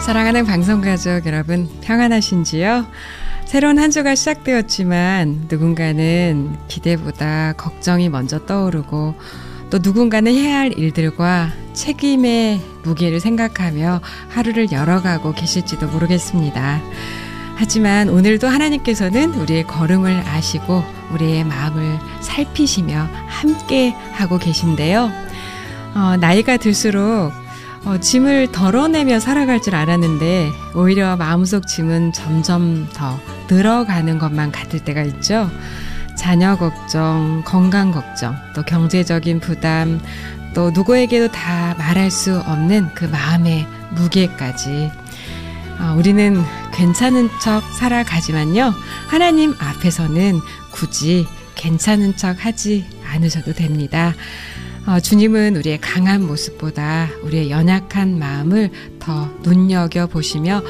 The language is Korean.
사랑하는 방송가족 여러분, 평안하신지요? 새로운 한 주가 시작되었지만 누군가는 기대보다 걱정이 먼저 떠오르고 또 누군가는 해야 할 일들과 책임의 무게를 생각하며 하루를 열어가고 계실지도 모르겠습니다. 하지만 오늘도 하나님께서는 우리의 걸음을 아시고 우리의 마음을 살피시며 함께 하고 계신데요. 나이가 들수록 짐을 덜어내며 살아갈 줄 알았는데 오히려 마음속 짐은 점점 더 늘어가는 것만 같을 때가 있죠. 자녀 걱정, 건강 걱정, 또 경제적인 부담, 또 누구에게도 다 말할 수 없는 그 마음의 무게까지. 우리는 괜찮은 척 살아가지만요. 하나님 앞에서는 굳이 괜찮은 척 하지 않으셔도 됩니다. 주님은 우리의 강한 모습보다 우리의 연약한 마음을 더 눈여겨보시며